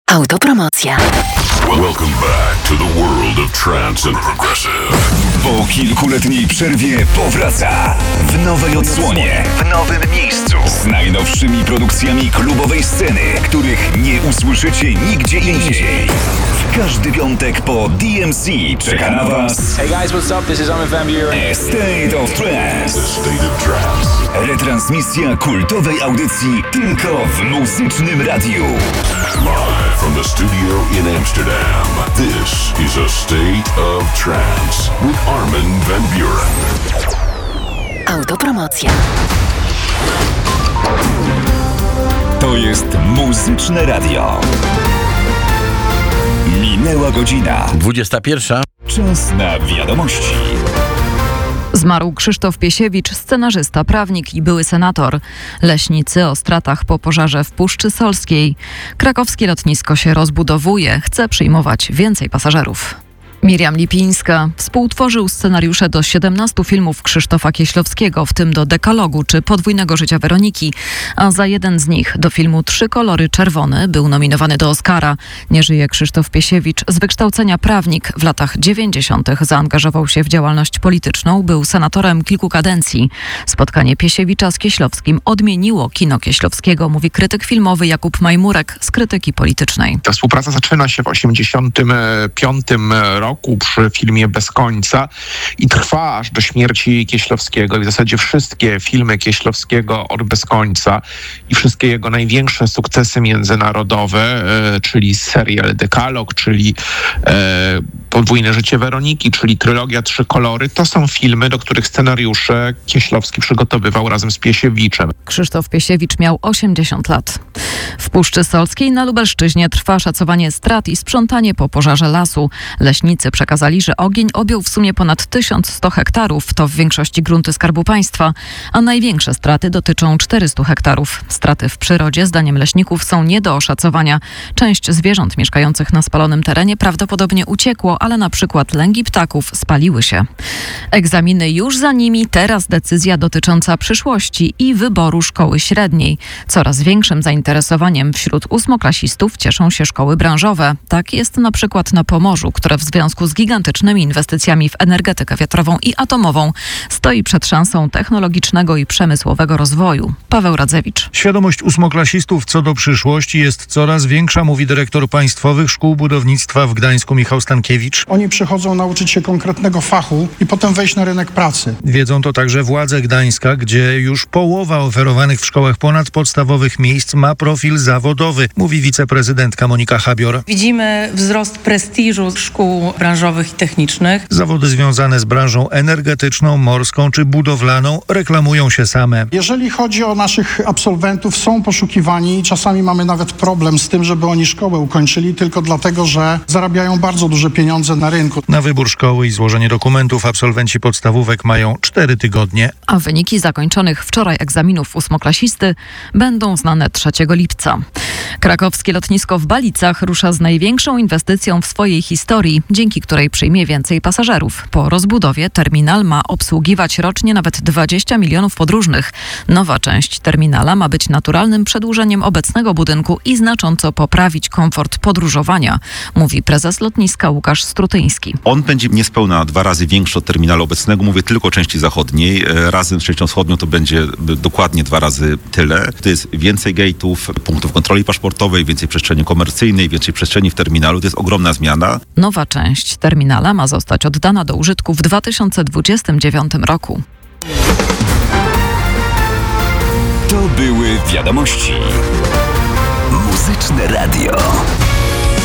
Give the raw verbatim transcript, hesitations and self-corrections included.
Autopromocja. Welcome back to the world of trance and progressive. Po kilkuletniej przerwie powraca w nowej odsłonie, w nowym miejscu, z najnowszymi produkcjami klubowej sceny, których nie usłyszycie nigdzie indziej. W każdy piątek po D M C czeka na Was Hey guys, what's up? This is Armin van Buuren. A State of Trance. The State of Trance. Retransmisja kultowej audycji tylko w Muzycznym Radiu. Live from the studio in Amsterdam. This is A State of Trance with Armin van Buuren. Autopromocja. To jest Muzyczne Radio. Minęła godzina. dwudziesta pierwsza. Czas na wiadomości. Zmarł Krzysztof Piesiewicz, scenarzysta, prawnik i były senator. Leśnicy o stratach po pożarze w Puszczy Solskiej. Krakowskie lotnisko się rozbudowuje, chce przyjmować więcej pasażerów. Miriam Lipińska współtworzył scenariusze do siedemnastu filmów Krzysztofa Kieślowskiego, w tym do Dekalogu czy Podwójnego życia Weroniki, a za jeden z nich, do filmu Trzy kolory czerwony, był nominowany do Oscara. Nie żyje Krzysztof Piesiewicz, z wykształcenia prawnik. W latach dziewięćdziesiątych zaangażował się w działalność polityczną, był senatorem kilku kadencji. Spotkanie Piesiewicza z Kieślowskim odmieniło kino Kieślowskiego, mówi krytyk filmowy Jakub Majmurek z Krytyki Politycznej. Ta współpraca zaczyna się w osiemdziesiątym piątym roku przy filmie Bez końca i trwa aż do śmierci Kieślowskiego. I w zasadzie wszystkie filmy Kieślowskiego od Bez końca i wszystkie jego największe sukcesy międzynarodowe, e, czyli serial Dekalog, czyli e, Podwójne życie Weroniki, czyli trylogia Trzy kolory, to są filmy, do których scenariusze Kieślowski przygotowywał razem z Piesiewiczem. Krzysztof Piesiewicz miał osiemdziesiąt lat. W Puszczy Solskiej na Lubelszczyźnie trwa szacowanie strat i sprzątanie po pożarze lasu. Leśnicy przekazali, że ogień objął w sumie ponad tysiąc sto hektarów, to w większości grunty Skarbu Państwa, a największe straty dotyczą czterystu hektarów. Straty w przyrodzie, zdaniem leśników, są nie do oszacowania. Część zwierząt mieszkających na spalonym terenie prawdopodobnie uciekło, ale na przykład lęgi ptaków spaliły się. Egzaminy już za nimi, teraz decyzja dotycząca przyszłości i wyboru szkoły średniej. Coraz większym zainteresowaniem wśród ósmoklasistów cieszą się szkoły branżowe. Tak jest na przykład na Pomorzu, które w związku z gigantycznymi inwestycjami w energetykę wiatrową i atomową stoi przed szansą technologicznego i przemysłowego rozwoju. Paweł Radzewicz. Świadomość ósmoklasistów co do przyszłości jest coraz większa, mówi dyrektor Państwowych Szkół Budownictwa w Gdańsku Michał Stankiewicz. Oni przychodzą nauczyć się konkretnego fachu i potem wejść na rynek pracy. Wiedzą to także władze Gdańska, gdzie już połowa oferowanych w szkołach ponadpodstawowych miejsc ma profil zawodowy, mówi wiceprezydentka Monika Habior. Widzimy wzrost prestiżu szkół branżowych i technicznych. Zawody związane z branżą energetyczną, morską czy budowlaną reklamują się same. Jeżeli chodzi o naszych absolwentów, są poszukiwani i czasami mamy nawet problem z tym, żeby oni szkołę ukończyli, tylko dlatego, że zarabiają bardzo duże pieniądze na rynku. Na wybór szkoły i złożenie dokumentów absolwenci podstawówek mają cztery tygodnie. A wyniki zakończonych wczoraj egzaminów ósmoklasisty będą znane trzeciego lipca. Krakowskie lotnisko w Balicach rusza z największą inwestycją w swojej historii, dzięki której przyjmie więcej pasażerów. Po rozbudowie terminal ma obsługiwać rocznie nawet dwadzieścia milionów podróżnych. Nowa część terminala ma być naturalnym przedłużeniem obecnego budynku i znacząco poprawić komfort podróżowania, mówi prezes lotniska Łukasz Strutyński. On będzie niespełna dwa razy większy od terminalu obecnego, mówię tylko o części zachodniej. Razem z częścią wschodnią to będzie dokładnie dwa razy tyle. To jest więcej gate'ów, punktów kontroli paszportowej, więcej przestrzeni komercyjnej, więcej przestrzeni w terminalu. To jest ogromna zmiana. Nowa część terminala ma zostać oddana do użytku w dwa tysiące dwudziestym dziewiątym roku. To były wiadomości. Muzyczne Radio.